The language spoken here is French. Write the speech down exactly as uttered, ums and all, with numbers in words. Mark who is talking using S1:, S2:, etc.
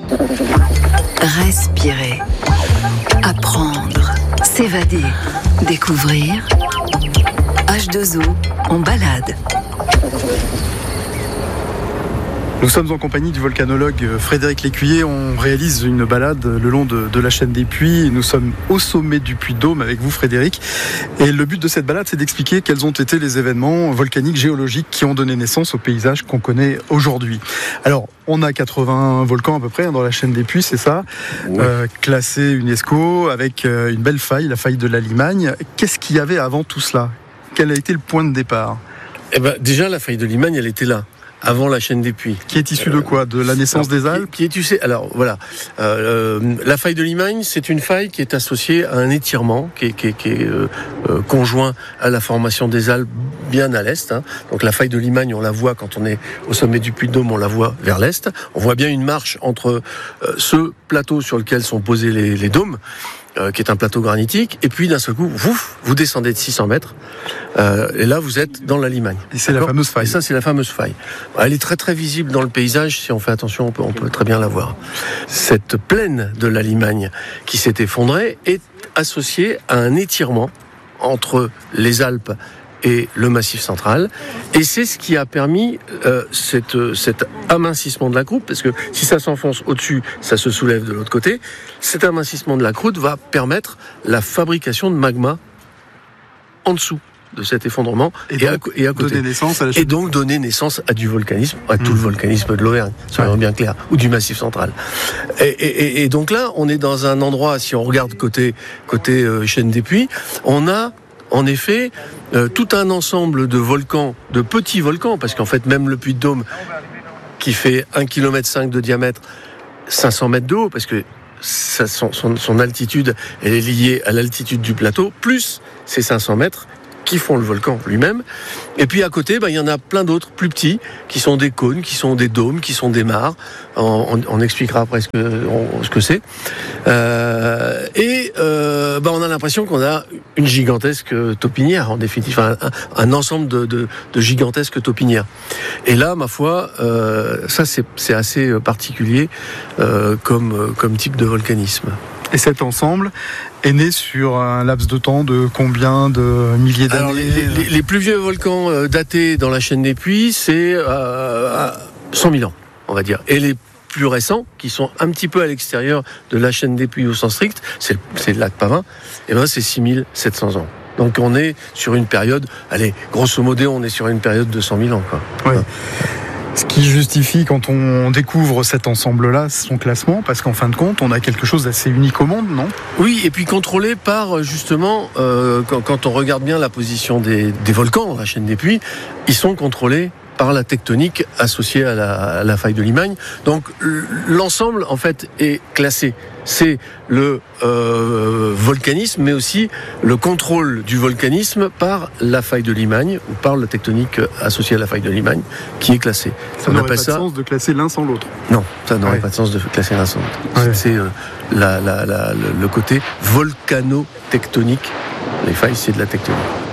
S1: Respirer, apprendre, s'évader, découvrir. H deux O en balade.
S2: Nous sommes en compagnie du volcanologue Frédéric Lécuyer. On réalise une balade le long de, de la chaîne des Puys. Nous sommes au sommet du Puy-de-Dôme avec vous, Frédéric. Et le but de cette balade, c'est d'expliquer quels ont été les événements volcaniques, géologiques qui ont donné naissance au paysage qu'on connaît aujourd'hui. Alors, on a quatre-vingts volcans à peu près dans la chaîne des Puys, c'est ça, oui. euh, classé UNESCO avec une belle faille, la faille de la Limagne. Qu'est-ce qu'il y avait avant tout cela ? Quel a été le point de départ ?
S3: Eh ben, déjà, la faille de Limagne, elle était là. Avant la chaîne des Puys.
S2: Qui est issue de quoi ? De la naissance alors, des Alpes ?
S3: Qui, qui est, tu sais, alors voilà, euh, la faille de Limagne, c'est une faille qui est associée à un étirement qui est, qui est, qui est euh, euh, conjoint à la formation des Alpes bien à l'est. Hein. Donc la faille de Limagne, on la voit quand on est au sommet du Puy-de-Dôme, on la voit vers l'est. On voit bien une marche entre euh, ce plateau sur lequel sont posés les, les dômes, euh, qui est un plateau granitique, et puis d'un seul coup, vous, vous descendez de six cents mètres, euh, et là vous êtes dans la Limagne.
S2: Et c'est D'accord la fameuse faille.
S3: Et ça, c'est la fameuse faille. Elle est très très visible dans le paysage, si on fait attention, on peut, on peut très bien la voir. Cette plaine de la Limagne qui s'est effondrée est associée à un étirement entre les Alpes et le Massif central, et c'est ce qui a permis euh, cette, cet amincissement de la croûte, parce que si ça s'enfonce au-dessus, ça se soulève de l'autre côté. Cet amincissement de la croûte va permettre la fabrication de magma en dessous de cet effondrement
S2: et, et, à, et à côté. Donner naissance à la
S3: et donc donner naissance à du volcanisme, à tout mmh. le volcanisme de l'Auvergne, soyons ouais. bien clairs, ou du Massif central. Et, et, et donc là, on est dans un endroit, si on regarde côté, côté euh, chaîne des Puys, on a en effet euh, tout un ensemble de volcans, de petits volcans, parce qu'en fait même le Puy-de-Dôme, qui fait un virgule cinq kilomètre de diamètre, cinq cents mètres de haut, parce que ça, son, son, son altitude, elle est liée à l'altitude du plateau, plus ces cinq cents mètres, qui font le volcan lui-même. Et puis à côté, ben, il y en a plein d'autres plus petits, qui sont des cônes, qui sont des dômes, qui sont des mares. On, on, on expliquera après ce que, on, ce que c'est. Euh, et euh, ben, on a l'impression qu'on a une gigantesque taupinière, en définitive, un, un, un ensemble de, de, de gigantesques taupinières. Et là, ma foi, euh, ça c'est, c'est assez particulier euh, comme, comme type de volcanisme.
S2: Et cet ensemble est né sur un laps de temps de combien de milliers d'années ?
S3: Alors, les, les, les plus vieux volcans datés dans la chaîne des Puys, c'est euh, cent mille ans, on va dire. Et les plus récents, qui sont un petit peu à l'extérieur de la chaîne des Puys au sens strict, c'est, c'est le lac Pavin, et ben c'est six mille sept cents ans. Donc on est sur une période, allez, grosso modo, on est sur une période de cent mille ans, quoi.
S2: Oui. Ce qui justifie, quand on découvre cet ensemble-là, son classement, parce qu'en fin de compte, on a quelque chose d'assez unique au monde, non ?
S3: Oui, et puis contrôlé par, justement, euh, quand, quand on regarde bien la position des, des volcans dans la chaîne des Puys, ils sont contrôlés par la tectonique associée à la, à la faille de Limagne. Donc l'ensemble, en fait, est classé. C'est le euh, volcanisme, mais aussi le contrôle du volcanisme par la faille de Limagne, ou par la tectonique associée à la faille de Limagne, qui est classée.
S2: Ça On n'aurait pas de ça... sens de classer l'un sans l'autre.
S3: Non, ça n'aurait ouais. pas de sens de classer l'un sans l'autre. Ouais. C'est euh, la, la, la, le, le côté volcano-tectonique. Les failles, c'est de la tectonique.